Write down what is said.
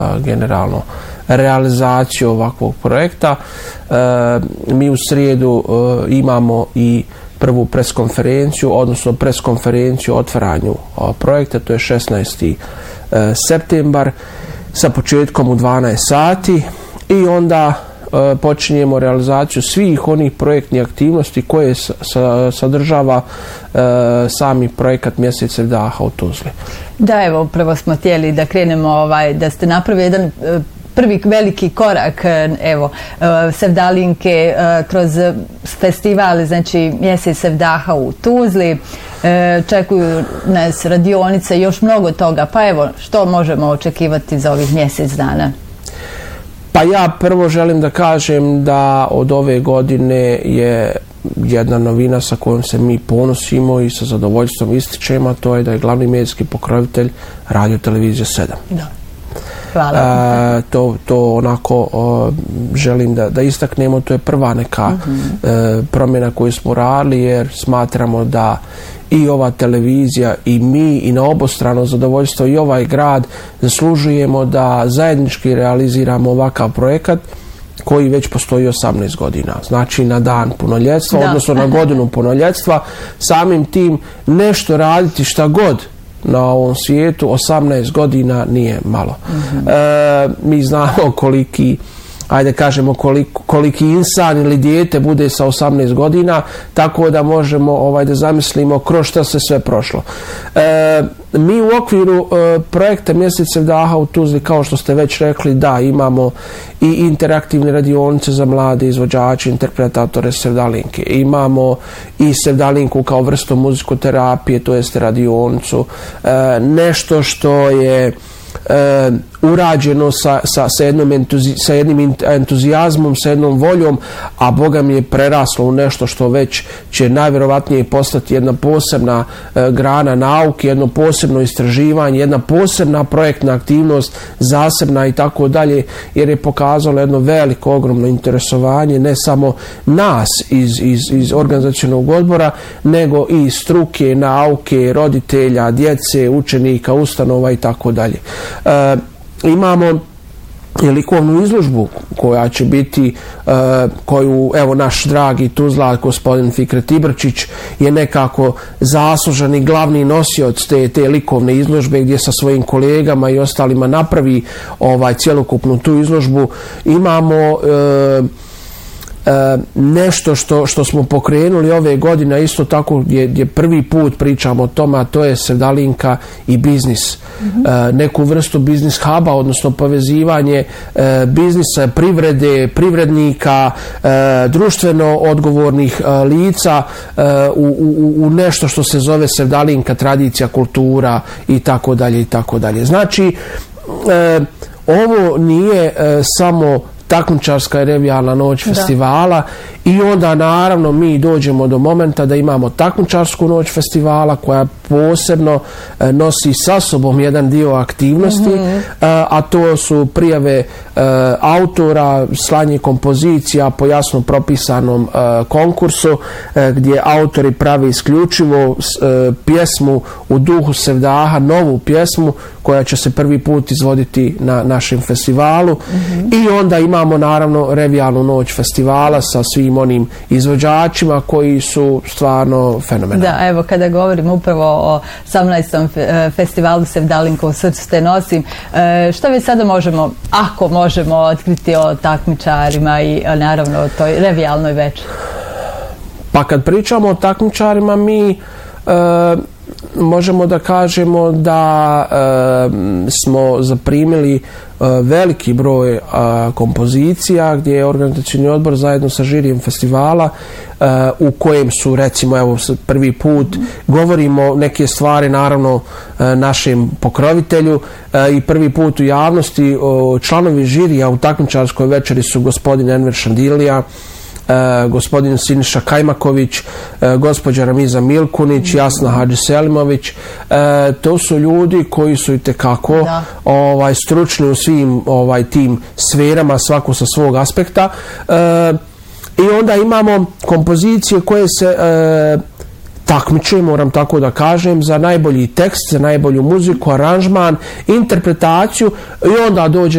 generalno realizaciju ovakvog projekta. Mi u srijedu imamo i prvu preskonferenciju, odnosno preskonferenciju o otvaranju projekta, to je 16. septembar sa početkom u 12 sati i onda počinjemo realizaciju svih onih projektnih aktivnosti koje sadržava sami projekat Mjesec Sevdaha u Tuzli. Da, evo, upravo smo htjeli da krenemo, da ste napravili jedan prvi veliki korak, evo, Sevdalinke kroz festival, znači Mjesec Sevdaha u Tuzli. Čekuju nas radionice i još mnogo toga, pa evo, što možemo očekivati za ovih mjesec dana? Pa ja prvo želim da kažem da od ove godine je jedna novina sa kojom se mi ponosimo i sa zadovoljstvom ističemo, a to je da je glavni medijski pokrovitelj Radio Televizija 7. Da. Hvala. To onako želim da istaknemo, to je prva neka promjena koju smo radili, jer smatramo da i ova televizija i mi i na obostrano zadovoljstvo i ovaj grad zaslužujemo da zajednički realiziramo ovakav projekat koji već postoji 18 godina. Znači na dan punoljetstva, odnosno na godinu punoljetstva, samim tim nešto raditi šta god na ovom svijetu, 18 godina nije malo. Mi znamo koliki, ajde kažemo, koliki insan ili dijete bude sa 18 godina, tako da možemo da zamislimo kroz šta se sve prošlo. Mi u okviru projekta Mjesec Sevdaha u Tuzli, kao što ste već rekli, da, imamo i interaktivne radionice za mlade izvođače, interpretatore Sevdalinke. Imamo i Sevdalinku kao vrstu muzikoterapije, to jest radionicu. Nešto što je urađeno sa jednim entuzijazmom, sa jednom voljom, a Boga mi je preraslo u nešto što već će najvjerovatnije postati jedna posebna grana nauke, jedno posebno istraživanje, jedna posebna projektna aktivnost, zasebna i tako dalje, jer je pokazalo jedno veliko, ogromno interesovanje ne samo nas iz organizacionog odbora, nego i struke, nauke, roditelja, djece, učenika, ustanova i tako dalje. Imamo likovnu izložbu koja će biti, koju evo naš dragi Tuzla, gospodin Fikret Ibrčić, je nekako zaslužan i glavni nosioc te likovne izložbe, gdje sa svojim kolegama i ostalima napravi cjelokupnu tu izložbu. Imamo nešto što smo pokrenuli ove godine, isto tako gdje prvi put pričamo o tome, a to je Sevdalinka i biznis. Neku vrstu biznis huba, odnosno povezivanje biznisa, privrede, privrednika, društveno odgovornih lica u nešto što se zove Sevdalinka, tradicija, kultura i tako dalje i tako dalje. Znači, ovo nije samo takmičarska i revijalna noć festivala i onda naravno mi dođemo do momenta da imamo takmičarsku noć festivala koja posebno nosi sa sobom jedan dio aktivnosti, a to su prijave autora, slanje kompozicija po jasno propisanom konkursu gdje autori pravi isključivo pjesmu u duhu Sevdaha, novu pjesmu koja će se prvi put izvoditi na našem festivalu i onda imamo naravno revijalnu noć festivala sa svim onim izvođačima koji su stvarno fenomenalni. Da, evo kada govorimo upravo o 18. festivalu Sevdalinka u srcu te nosim, što mi sada možemo, ako možemo, otkriti o takmičarima i naravno o toj revijalnoj večeri? Pa kad pričamo o takmičarima, mi možemo da kažemo da smo zaprimili veliki broj kompozicija gdje je organizacioni odbor zajedno sa žirijem festivala u kojem su, recimo, evo prvi put govorimo neke stvari naravno našem pokrovitelju i prvi put u javnosti. Članovi žirija u takmičarskoj večeri su gospodin Enver Šandilija, gospodin Siniša Kajmaković, gospođa Ramiza Milkunić, Jasna Hadžiselimović. To su ljudi koji su itekako stručni u svim tim sferama, svako sa svog aspekta. I onda imamo kompozicije koje se takmiče, moram tako da kažem, za najbolji tekst, za najbolju muziku, aranžman, interpretaciju i onda dođe